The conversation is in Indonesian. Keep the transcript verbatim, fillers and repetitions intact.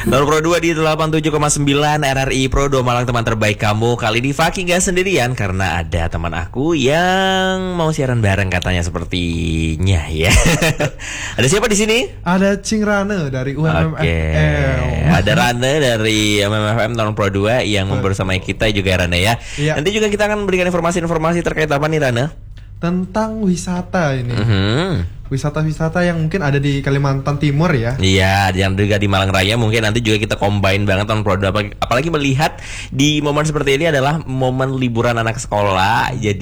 Nol Pro dua di delapan puluh tujuh koma sembilan R R I Pro dua Malang, teman terbaik kamu. Kali ini Faki gak sendirian karena ada teman aku yang mau siaran bareng katanya sepertinya ya. Ada siapa di sini? Ada Cing Rane dari U M M F M. Oke, ada Rane dari U M M F M Nol Pro dua yang membersamai kita juga Rane ya. Iya. Nanti juga kita akan berikan informasi-informasi terkait apa nih Rane? Tentang wisata ini. Mm-hmm. Wisata-wisata yang mungkin ada di Kalimantan Timur ya. Iya, yang juga di Malang Raya. Mungkin nanti juga kita combine banget Nol Pro dua. Apalagi melihat di momen seperti ini adalah momen liburan anak sekolah. Jadi